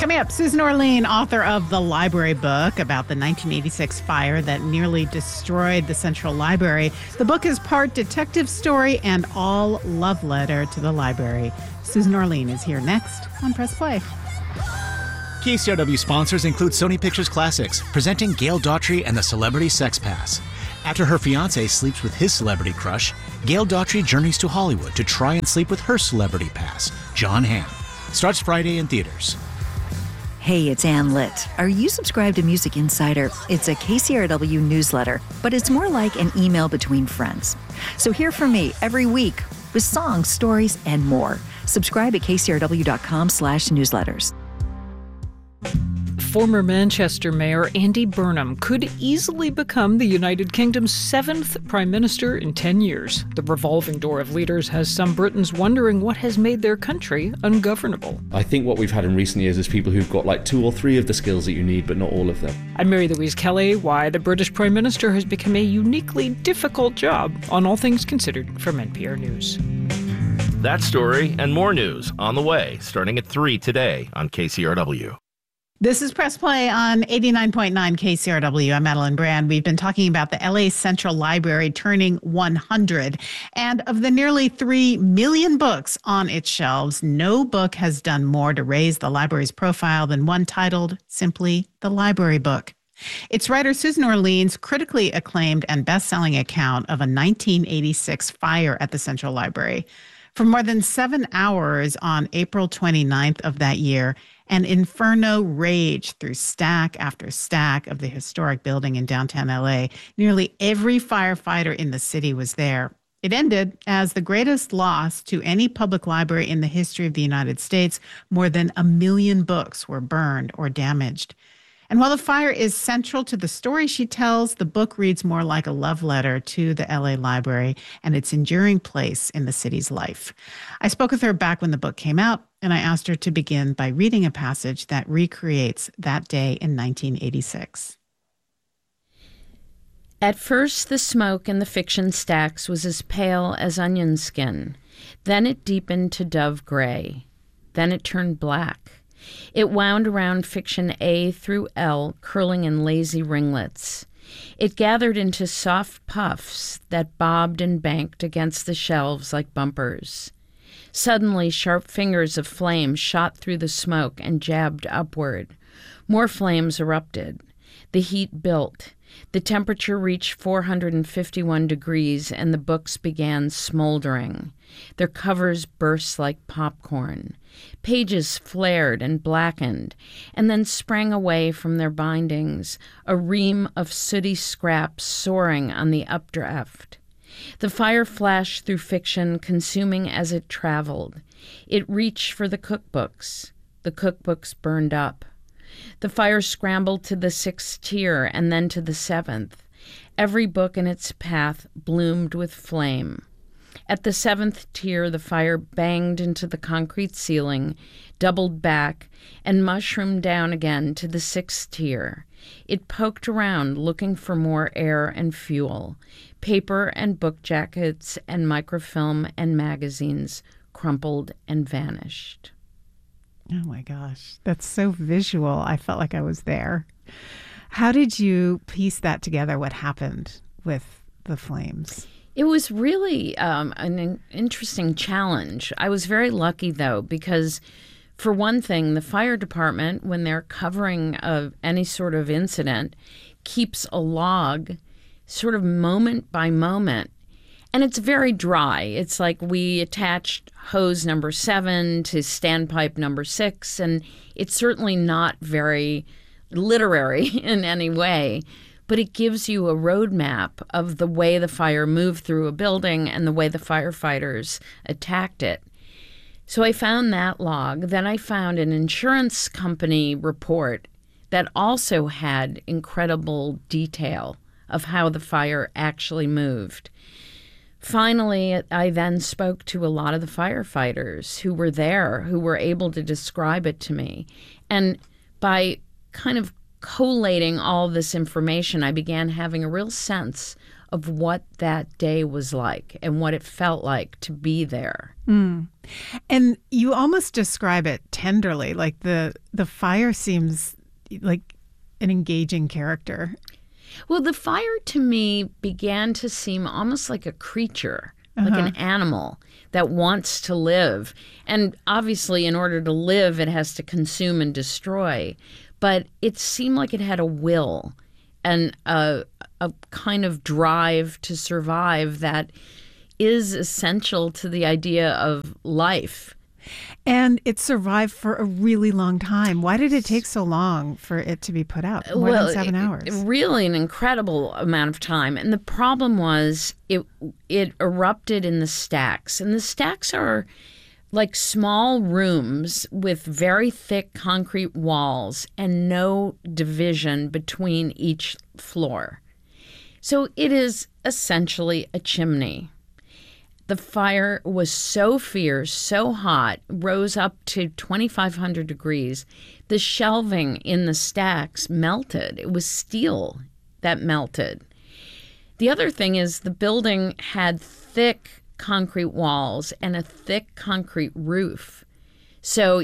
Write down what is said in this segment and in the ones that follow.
Coming up, Susan Orlean, author of The Library Book about the 1986 fire that nearly destroyed the Central Library. The book is part detective story and all love letter to the library. Susan Orlean is here next on Press Play. KCRW sponsors include Sony Pictures Classics, presenting Gail Daughtry and the Celebrity Sex Pass. After her fiancé sleeps with his celebrity crush, Gail Daughtry journeys to Hollywood to try and sleep with her celebrity pass, John Hamm. Starts Friday in theaters. Hey, it's Ann Litt. Are you subscribed to Music Insider? It's a KCRW newsletter, but it's more like an email between friends. So hear from me every week with songs, stories, and more. Subscribe at kcrw.com/newsletters. Former Manchester Mayor Andy Burnham could easily become the United Kingdom's 7th Prime Minister in 10 years. The revolving door of leaders has some Britons wondering what has made their country ungovernable. I think what we've had in recent years is people who've got like 2 or 3 of the skills that you need, but not all of them. I'm Mary Louise Kelly. Why the British Prime Minister has become a uniquely difficult job on All Things Considered from NPR News. That story and more news on the way, starting at 3 today on KCRW. This is Press Play on 89.9 KCRW. I'm Madeline Brand. We've been talking about the LA Central Library turning 100. And of the nearly 3 million books on its shelves, no book has done more to raise the library's profile than one titled simply The Library Book. Its writer Susan Orlean's critically acclaimed and best-selling account of a 1986 fire at the Central Library. For more than 7 hours on April 29th of that year, an inferno raged through stack after stack of the historic building in downtown LA. Nearly every firefighter in the city was there. It ended as the greatest loss to any public library in the history of the United States. More than 1 million books were burned or damaged. And while the fire is central to the story she tells, the book reads more like a love letter to the LA Library and its enduring place in the city's life. I spoke with her back when the book came out, and I asked her to begin by reading a passage that recreates that day in 1986. At first, the smoke in the fiction stacks was as pale as onion skin. Then it deepened to dove gray. Then it turned black. It wound around fiction A through L, curling in lazy ringlets. It gathered into soft puffs that bobbed and banked against the shelves like bumpers. Suddenly, sharp fingers of flame shot through the smoke and jabbed upward. More flames erupted. The heat built. The temperature reached 451 degrees, and the books began smoldering. Their covers burst like popcorn. Pages flared and blackened, and then sprang away from their bindings, a ream of sooty scraps soaring on the updraft. The fire flashed through fiction, consuming as it traveled. It reached for the cookbooks. The cookbooks burned up. The fire scrambled to the 6th tier and then to the 7th. Every book in its path bloomed with flame. At the 7th tier, the fire banged into the concrete ceiling, doubled back, and mushroomed down again to the 6th tier. It poked around, looking for more air and fuel. Paper and book jackets and microfilm and magazines crumpled and vanished. Oh my gosh, that's so visual. I felt like I was there. How did you piece that together, what happened with the flames? It was really an interesting challenge. I was very lucky, though, because for one thing, the fire department, when they're covering any sort of incident, keeps a log sort of moment by moment. And it's very dry. It's like we attached hose number 7 to standpipe number 6, and it's certainly not very literary in any way, but it gives you a roadmap of the way the fire moved through a building and the way the firefighters attacked it. So I found that log. Then I found an insurance company report that also had incredible detail of how the fire actually moved. Finally, I then spoke to a lot of the firefighters who were there, who were able to describe it to me. And by kind of collating all this information, I began having a real sense of what that day was like and what it felt like to be there. And you almost describe it tenderly, like the fire seems like an engaging character. Well, the fire to me began to seem almost like a creature, like an animal that wants to live. And obviously, in order to live, it has to consume and destroy. But it seemed like it had a will and a kind of drive to survive that is essential to the idea of life. And it survived for a really long time. Why did it take so long for it to be put out? More than 7 hours. Really an incredible amount of time. And the problem was it erupted in the stacks. And the stacks are like small rooms with very thick concrete walls and no division between each floor. So it is essentially a chimney. The fire was so fierce, so hot, rose up to 2,500 degrees. The shelving in the stacks melted. It was steel that melted. The other thing is the building had thick concrete walls and a thick concrete roof. So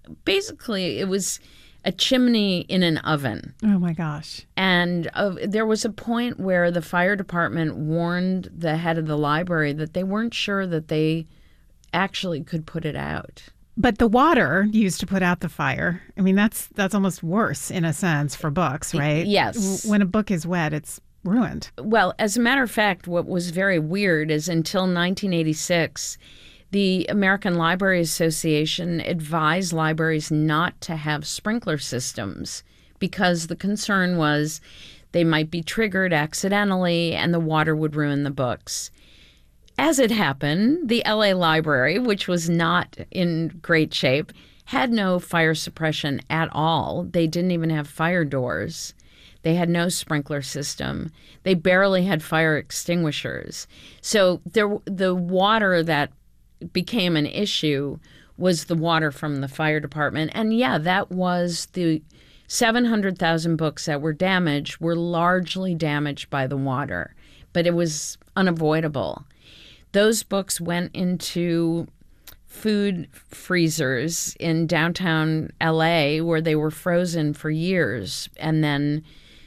it was a chimney in an oven. Oh my gosh. And there was a point where the fire department warned the head of the library that they weren't sure that they actually could put it out. But the water used to put out the fire, I mean, that's almost worse in a sense for books, right? Yes. When a book is wet, it's ruined. Well, as a matter of fact, what was very weird is until 1986, the American Library Association advised libraries not to have sprinkler systems because the concern was they might be triggered accidentally and the water would ruin the books. As it happened, the LA Library, which was not in great shape, had no fire suppression at all. They didn't even have fire doors. They had no sprinkler system. They barely had fire extinguishers. So the water that became an issue was the water from the fire department. And yeah, that was the 700,000 books that were damaged were largely damaged by the water, but it was unavoidable. Those books went into food freezers in downtown LA where they were frozen for years and then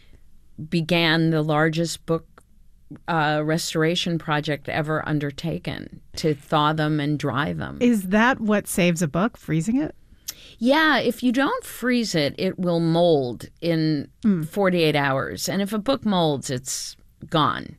began the largest book restoration project ever undertaken to thaw them and dry them. Is that what saves a book, freezing it? Yeah, if you don't freeze it, it will mold in 48 hours. And if a book molds, it's gone.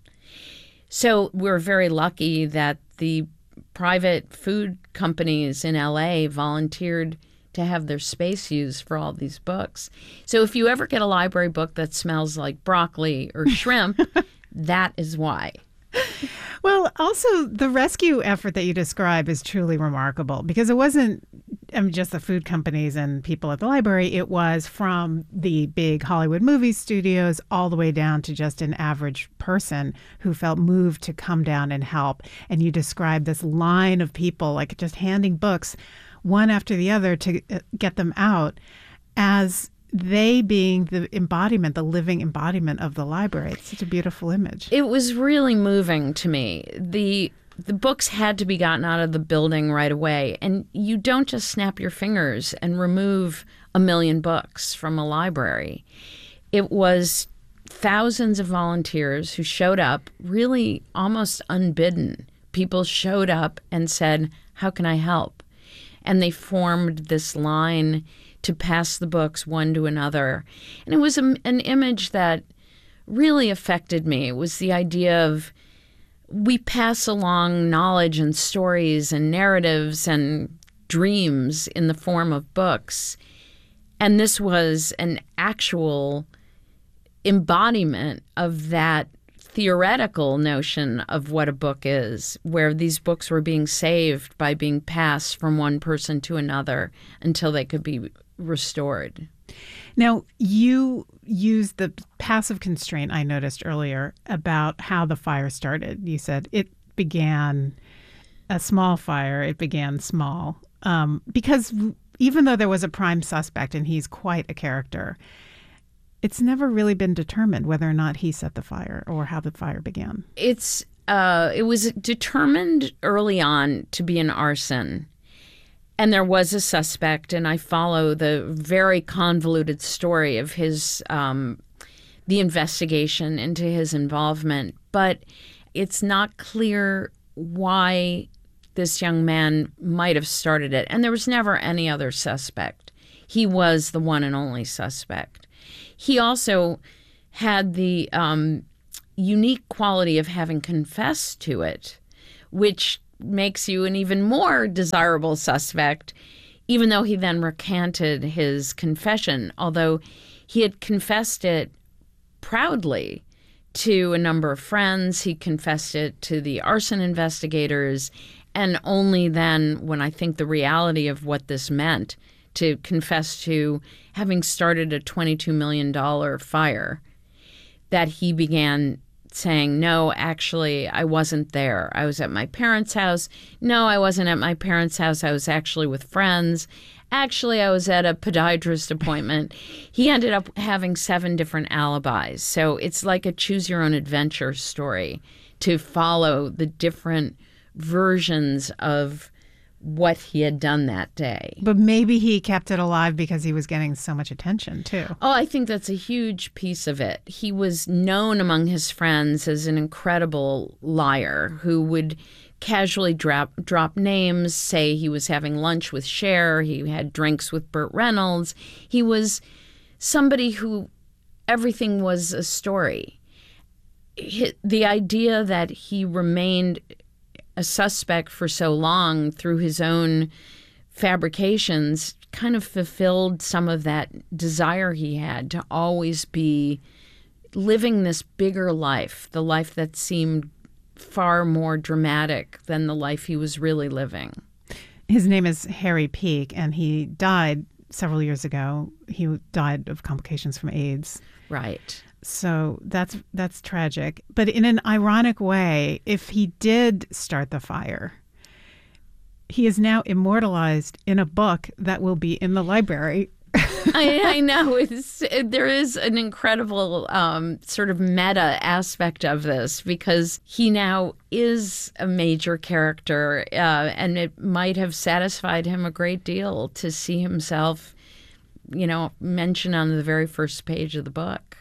So we're very lucky that the private food companies in LA volunteered to have their space used for all these books. So if you ever get a library book that smells like broccoli or shrimp, that is why. Well, also the rescue effort that you describe is truly remarkable because it wasn't just the food companies and people at the library. It was from the big Hollywood movie studios all the way down to just an average person who felt moved to come down and help. And you describe this line of people like just handing books one after the other to get them out as they being the embodiment, the living embodiment of the library. It's such a beautiful image. It was really moving to me. The books had to be gotten out of the building right away. And you don't just snap your fingers and remove 1 million books from a library. It was thousands of volunteers who showed up really almost unbidden. People showed up and said, "How can I help?" And they formed this line to pass the books one to another. And it was an image that really affected me. It was the idea of we pass along knowledge and stories and narratives and dreams in the form of books. And this was an actual embodiment of that theoretical notion of what a book is, where these books were being saved by being passed from one person to another until they could be restored. Now, you used the passive constraint I noticed earlier about how the fire started. You said it began a small fire. It began small because even though there was a prime suspect and he's quite a character, It's never really been determined whether or not he set the fire or how the fire began. It was determined early on to be an arson. And there was a suspect, and I follow the very convoluted story of his, the investigation into his involvement. But it's not clear why this young man might have started it. And there was never any other suspect. He was the one and only suspect. He also had the unique quality of having confessed to it, which makes you an even more desirable suspect, even though he then recanted his confession, although he had confessed it proudly to a number of friends. He confessed it to the arson investigators, and only then, when I think the reality of what this meant, to confess to having started a $22 million fire, that he began saying, no, actually, I wasn't there. I was at my parents' house. No, I wasn't at my parents' house. I was actually with friends. Actually, I was at a podiatrist appointment. He ended up having 7 different alibis. So it's like a choose-your-own-adventure story to follow the different versions of what he had done that day. But maybe he kept it alive because he was getting so much attention, too. Oh, I think that's a huge piece of it. He was known among his friends as an incredible liar who would casually drop names, say he was having lunch with Cher, he had drinks with Burt Reynolds. He was somebody who everything was a story. The idea that he remained a suspect for so long through his own fabrications kind of fulfilled some of that desire he had to always be living this bigger life, the life that seemed far more dramatic than the life he was really living. His name is Harry Peake, and he died several years ago. He died of complications from AIDS. Right. So that's tragic. But in an ironic way, if he did start the fire, he is now immortalized in a book that will be in the library. I know. There is an incredible sort of meta aspect of this, because he now is a major character, and it might have satisfied him a great deal to see himself, mentioned on the very first page of the book.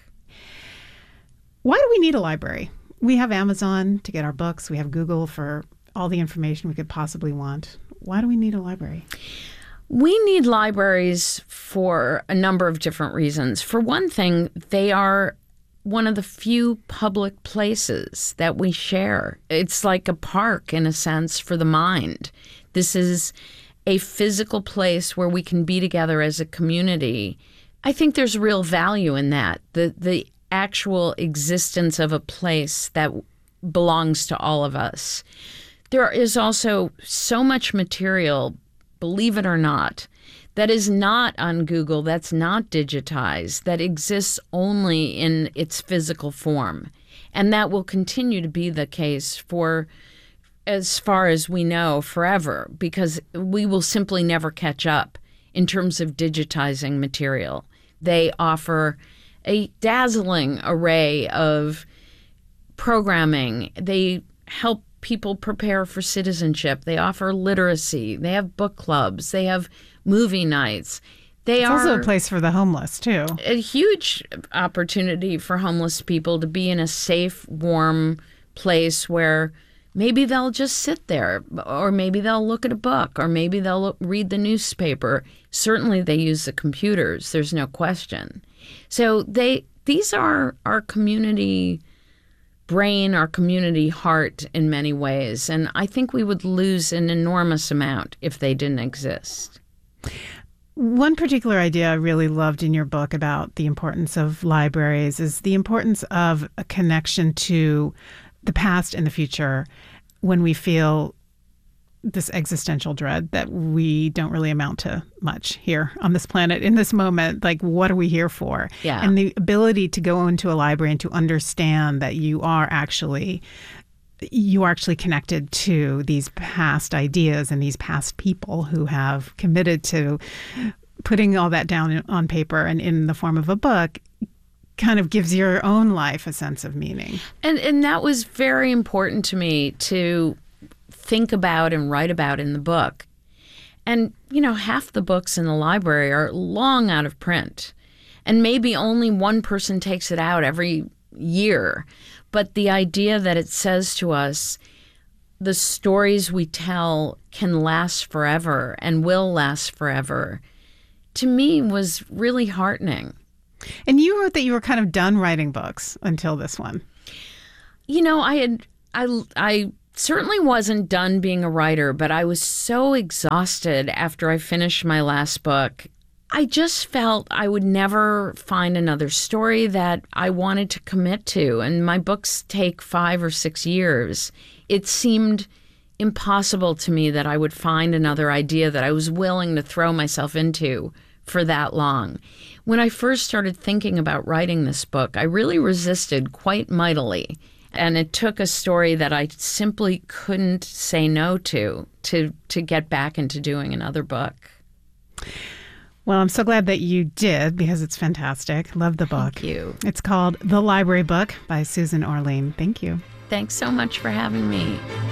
Why do we need a library? We have Amazon to get our books. We have Google for all the information we could possibly want. Why do we need a library? We need libraries for a number of different reasons. For one thing, they are one of the few public places that we share. It's like a park, in a sense, for the mind. This is a physical place where we can be together as a community. I think there's real value in that. The actual existence of a place that belongs to all of us. There is also so much material, believe it or not, that is not on Google, that's not digitized, that exists only in its physical form. And that will continue to be the case for, as far as we know, forever, because we will simply never catch up in terms of digitizing material. They offer a dazzling array of programming. They help people prepare for citizenship. They offer literacy. They have book clubs. They have movie nights. It's also a place for the homeless, too. A huge opportunity for homeless people to be in a safe, warm place where maybe they'll just sit there, or maybe they'll look at a book, or maybe they'll read the newspaper. Certainly they use the computers. There's no question. So these are our community brain, our community heart in many ways. And I think we would lose an enormous amount if they didn't exist. One particular idea I really loved in your book about the importance of libraries is the importance of a connection to the past and the future when we feel this existential dread that we don't really amount to much here on this planet in this moment. Like, what are we here for? Yeah. And the ability to go into a library and to understand that you are actually connected to these past ideas and these past people who have committed to putting all that down on paper and in the form of a book kind of gives your own life a sense of meaning. And that was very important to me to think about and write about in the book. And, half the books in the library are long out of print. And maybe only one person takes it out every year. But the idea that it says to us, the stories we tell can last forever and will last forever, to me was really heartening. And you wrote that you were kind of done writing books until this one. I certainly wasn't done being a writer, but I was so exhausted after I finished my last book. I just felt I would never find another story that I wanted to commit to. And my books take 5 or 6 years. It seemed impossible to me that I would find another idea that I was willing to throw myself into for that long. When I first started thinking about writing this book, I really resisted quite mightily. And it took a story that I simply couldn't say no to get back into doing another book. Well, I'm so glad that you did, because it's fantastic. Love the book. Thank you. It's called The Library Book by Susan Orlean. Thank you. Thanks so much for having me.